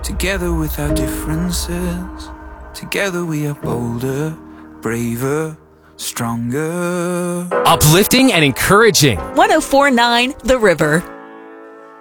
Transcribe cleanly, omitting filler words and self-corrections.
Together with our differences, together we are bolder, braver, stronger. Uplifting and encouraging. 1049 The River.